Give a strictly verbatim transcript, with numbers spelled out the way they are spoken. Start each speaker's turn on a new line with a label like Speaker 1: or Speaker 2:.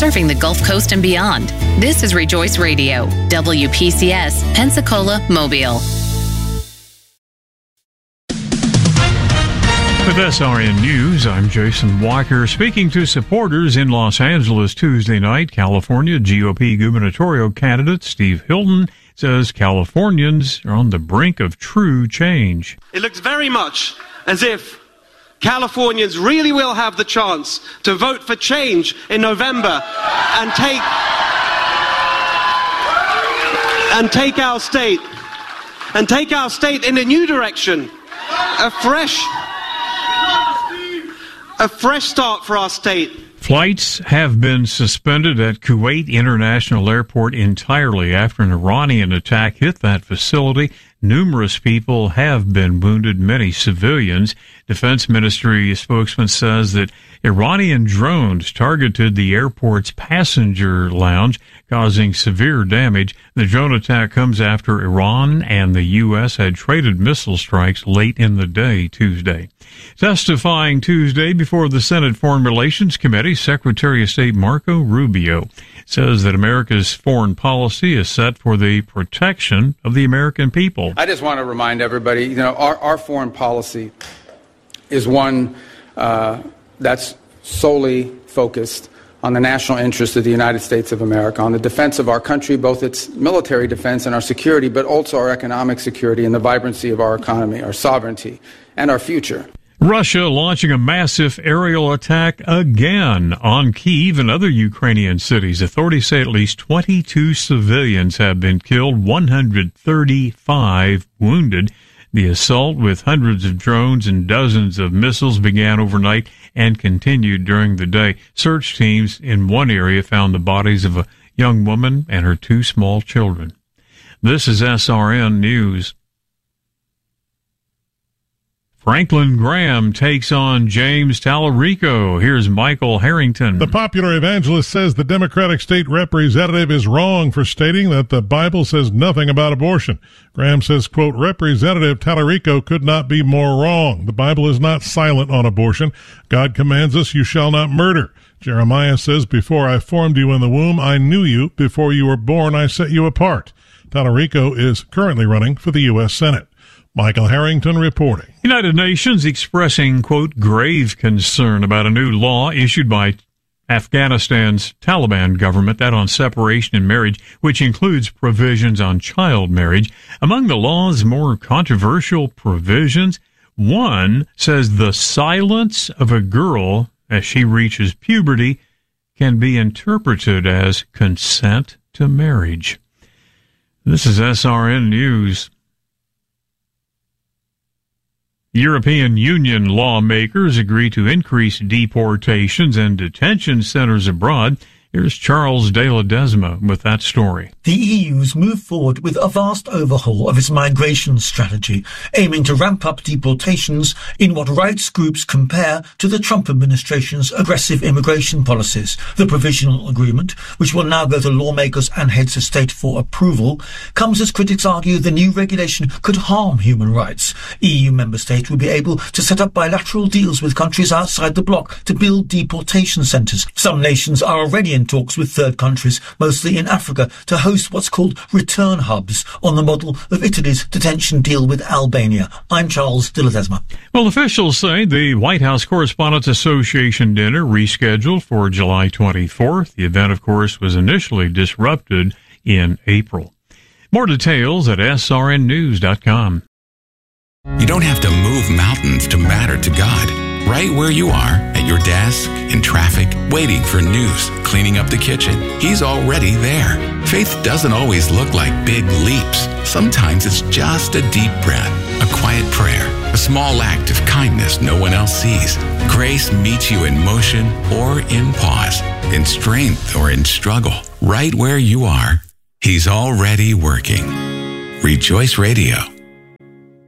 Speaker 1: serving the Gulf Coast and beyond. This is Rejoice Radio, W P C S, Pensacola, Mobile.
Speaker 2: With S R N News, I'm Jason Walker. Speaking to supporters in Los Angeles Tuesday night, California G O P gubernatorial candidate Steve Hilton says Californians are on the brink of true change.
Speaker 3: It looks very much as if Californians really will have the chance to vote for change in November and take and take our state and take our state in a new direction, a fresh a fresh start for our state.
Speaker 2: Flights have been suspended at Kuwait International Airport entirely after an Iranian attack hit that facility. Numerous people have been wounded, many civilians. Defense Ministry spokesman says that Iranian drones targeted the airport's passenger lounge, causing severe damage. The drone attack comes after Iran and the U S had traded missile strikes late in the day Tuesday. Testifying Tuesday before the Senate Foreign Relations Committee, Secretary of State Marco Rubio says that America's foreign policy is set for the protection of the American people.
Speaker 4: I just want to remind everybody, you know, our, our foreign policy is one uh, that's solely focused on the national interest of the United States of America, on the defense of our country, both its military defense and our security, but also our economic security and the vibrancy of our economy, our sovereignty, and our future.
Speaker 2: Russia launching a massive aerial attack again on Kyiv and other Ukrainian cities. Authorities say at least twenty-two civilians have been killed, one hundred thirty-five wounded. The assault with hundreds of drones and dozens of missiles began overnight and continued during the day. Search teams in one area found the bodies of a young woman and her two small children. This is S R N News. Franklin Graham takes on James Tallarico. Here's Michael Harrington.
Speaker 5: The popular evangelist says the Democratic state representative is wrong for stating that the Bible says nothing about abortion. Graham says, quote, Representative Tallarico could not be more wrong. The Bible is not silent on abortion. God commands us, you shall not murder. Jeremiah says, before I formed you in the womb, I knew you. Before you were born, I set you apart. Tallarico is currently running for the U S Senate. Michael Harrington reporting.
Speaker 2: United Nations expressing, quote, grave concern about a new law issued by Afghanistan's Taliban government, that on separation and marriage, which includes provisions on child marriage. Among the law's more controversial provisions, one says the silence of a girl as she reaches puberty can be interpreted as consent to marriage. This is S R N News. European Union lawmakers agree to increase deportations and detention centers abroad. Here's Charles De Ledesma with that story.
Speaker 6: The E U's moved forward with a vast overhaul of its migration strategy, aiming to ramp up deportations in what rights groups compare to the Trump administration's aggressive immigration policies. The provisional agreement, which will now go to lawmakers and heads of state for approval, comes as critics argue the new regulation could harm human rights. E U member states will be able to set up bilateral deals with countries outside the bloc to build deportation centres. Some nations are already in talks with third countries, mostly in Africa, to host what's called return hubs on the model of Italy's detention deal with Albania. I'm Charles De Ledesma.
Speaker 2: Well, officials say the White House Correspondents Association dinner rescheduled for July twenty-fourth. The event, of course, was initially disrupted in April. More details at S R N news dot com.
Speaker 7: You don't have to move mountains to matter to God. Right where you are, at your desk, in traffic, waiting for news, cleaning up the kitchen, He's already there. Faith doesn't always look like big leaps. Sometimes it's just a deep breath, a quiet prayer, a small act of kindness no one else sees. Grace meets you in motion or in pause, in strength or in struggle. Right where you are, He's already working. Rejoice Radio.